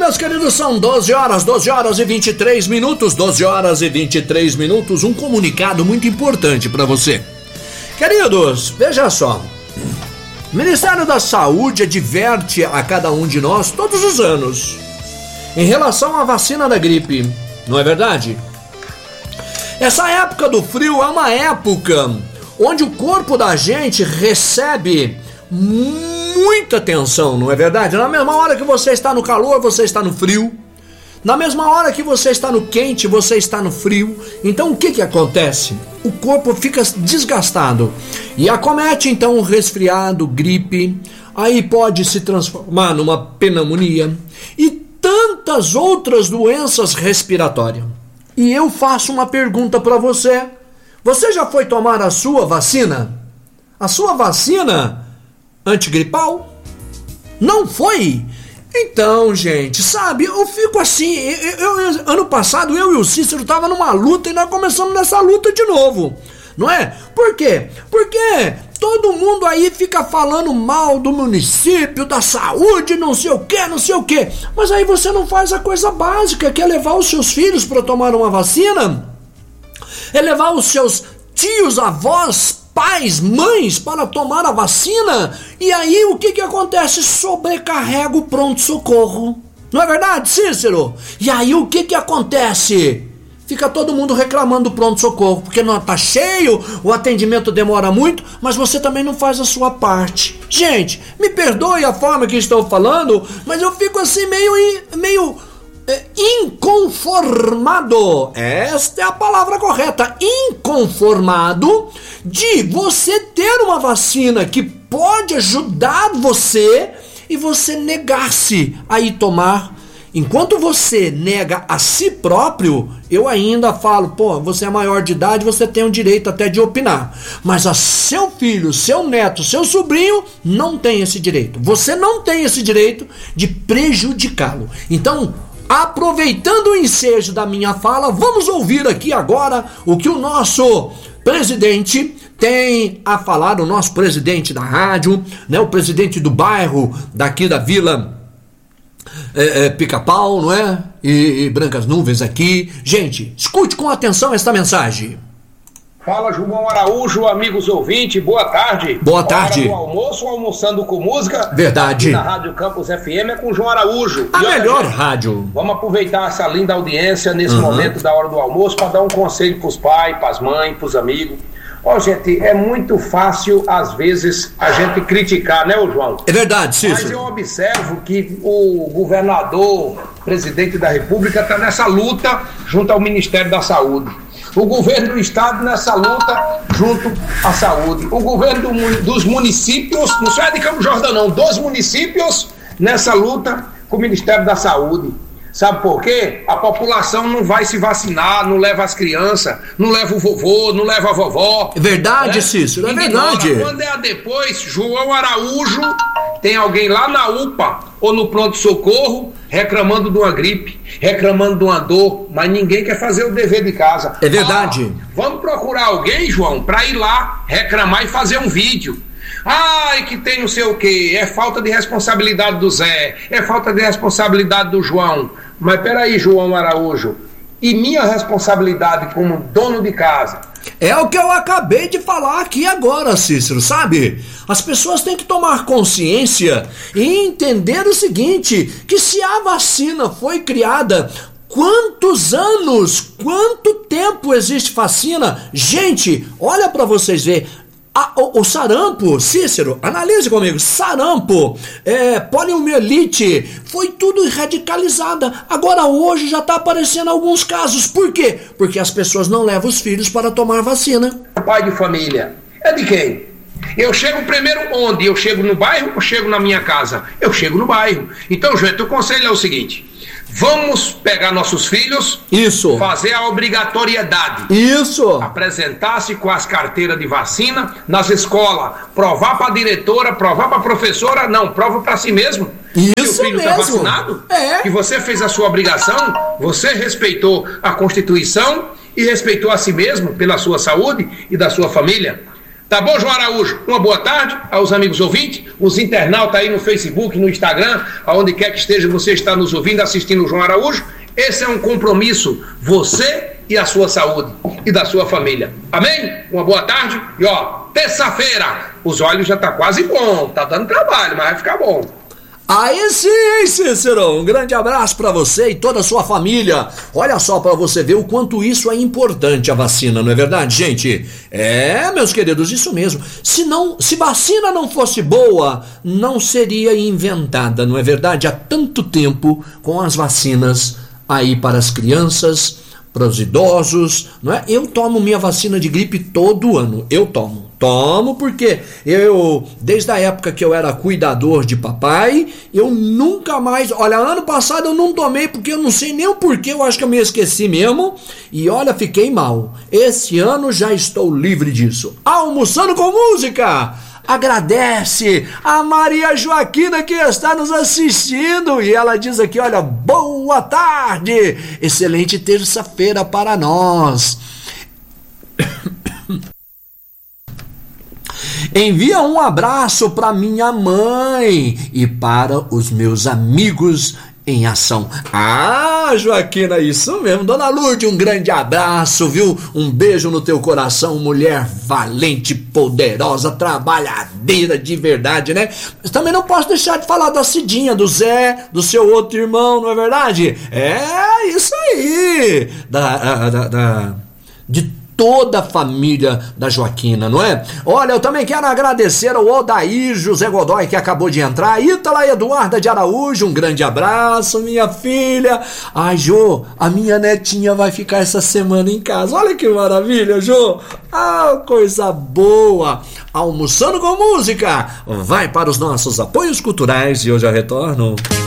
meus queridos, são 12 horas e 23 minutos, 12 horas e 23 minutos, um comunicado muito importante para você. Queridos, veja só, o Ministério da Saúde adverte a cada um de nós todos os anos em relação à vacina da gripe, não é verdade? Essa época do frio é uma época onde o corpo da gente recebe muita tensão, não é verdade? Na mesma hora que você está no calor, você está no frio. Na mesma hora que você está no quente, você está no frio. Então o que acontece? O corpo fica desgastado e acomete então um resfriado, gripe, aí pode se transformar numa pneumonia e tantas outras doenças respiratórias. E eu faço uma pergunta para você. Você já foi tomar a sua vacina? A sua vacina antigripal? Não foi? Então, gente, sabe, eu fico assim, ano passado eu e o Cícero tava numa luta e nós começamos nessa luta de novo, não é? Por quê? Porque todo mundo aí fica falando mal do município, da saúde, não sei o quê, mas aí você não faz a coisa básica, que é levar os seus filhos para tomar uma vacina, é levar os seus tios, avós, pais, mães para tomar a vacina, e aí o que acontece? Sobrecarrega o pronto-socorro. Não é verdade, Cícero? E aí o que acontece? Fica todo mundo reclamando do pronto-socorro, porque não tá cheio, o atendimento demora muito, mas você também não faz a sua parte. Gente, me perdoe a forma que estou falando, mas eu fico assim meio inconformado, esta é a palavra correta, inconformado de você ter uma vacina que pode ajudar você e você negar-se a ir tomar. Enquanto você nega a si próprio, eu ainda falo, você é maior de idade, você tem o direito até de opinar, mas a seu filho, seu neto, seu sobrinho não tem esse direito. Você não tem esse direito de prejudicá-lo. Então, aproveitando o ensejo da minha fala, vamos ouvir aqui agora o que o nosso presidente tem a falar, o nosso presidente da rádio, né, o presidente do bairro daqui da Vila Pica-Pau, não é? E Brancas Nuvens aqui. Gente, escute com atenção esta mensagem. Fala, João Araújo, amigos ouvintes, boa tarde. Boa tarde. Hora do almoço, almoçando com música. Verdade. Aqui na Rádio Campus FM é com João Araújo. A melhor rádio. Vamos aproveitar essa linda audiência nesse momento da hora do almoço para dar um conselho para os pais, para as mães, para os amigos. Gente, é muito fácil, às vezes, a gente criticar, né, João? É verdade, Cícero. Mas eu observo que o governador, presidente da República, está nessa luta junto ao Ministério da Saúde. O governo do estado nessa luta junto à saúde. O governo dos municípios, não só é de Campos Jordão não, dos municípios nessa luta com o Ministério da Saúde. Sabe por quê? A população não vai se vacinar, não leva as crianças, não leva o vovô, não leva a vovó. É verdade, Cícero, é verdade. Quando é depois, João Araújo, tem alguém lá na UPA ou no pronto-socorro reclamando de uma gripe, reclamando de uma dor, mas ninguém quer fazer o dever de casa. É verdade. Vamos procurar alguém, João, para ir lá reclamar e fazer um vídeo. Que tem não sei o quê, é falta de responsabilidade do Zé, é falta de responsabilidade do João. Mas peraí, João Araújo, e minha responsabilidade como dono de casa? É o que eu acabei de falar aqui agora, Cícero, sabe? As pessoas têm que tomar consciência e entender o seguinte, que se a vacina foi criada, quantos anos, quanto tempo existe vacina? Gente, olha para vocês verem. O sarampo, Cícero, analise comigo, sarampo, poliomielite, foi tudo radicalizada. Agora hoje já está aparecendo alguns casos. Por quê? Porque as pessoas não levam os filhos para tomar vacina. Pai de família, é de quem? Eu chego primeiro onde? Eu chego no bairro ou chego na minha casa? Eu chego no bairro. Então, gente, o conselho é o seguinte: vamos pegar nossos filhos, isso, fazer a obrigatoriedade, isso, apresentar-se com as carteiras de vacina nas escolas, provar para a diretora, provar para a professora, não, prova para si mesmo. Isso que o filho está vacinado, que você fez a sua obrigação, você respeitou a Constituição e respeitou a si mesmo pela sua saúde e da sua família. Tá bom, João Araújo? Uma boa tarde aos amigos ouvintes, os internautas aí no Facebook, no Instagram, aonde quer que esteja, você está nos ouvindo, assistindo o João Araújo. Esse é um compromisso, você e a sua saúde e da sua família. Amém? Uma boa tarde e terça-feira, os olhos já tá quase bom, tá dando trabalho, mas vai ficar bom. Aí sim, Cícero, um grande abraço pra você e toda a sua família. Olha só pra você ver o quanto isso é importante, a vacina, não é verdade, gente? Meus queridos, isso mesmo. Se vacina não fosse boa, não seria inventada, não é verdade? Há tanto tempo com as vacinas aí para as crianças, para os idosos, não é? Eu tomo minha vacina de gripe todo ano, eu tomo porque desde a época que eu era cuidador de papai, eu nunca mais, olha, ano passado eu não tomei porque eu não sei nem o porquê, eu acho que eu me esqueci mesmo, e olha, fiquei mal. Esse ano já estou livre disso. Almoçando com música! Agradece a Maria Joaquina que está nos assistindo e ela diz aqui, olha, boa tarde, excelente terça-feira para nós. Envia um abraço para minha mãe e para os meus amigos em ação. Joaquina, isso mesmo. Dona Lourdes, um grande abraço, viu? Um beijo no teu coração, mulher valente, poderosa, trabalhadeira de verdade, né? Mas também não posso deixar de falar da Cidinha, do Zé, do seu outro irmão, não é verdade? É isso aí! De toda a família da Joaquina, não é? Olha, eu também quero agradecer ao Odair José Godoy, que acabou de entrar, Ítala Eduarda de Araújo, um grande abraço, minha filha. Ai, Jô, a minha netinha vai ficar essa semana em casa, olha que maravilha, Jô. Coisa boa. Almoçando com música, vai para os nossos apoios culturais e eu já retorno.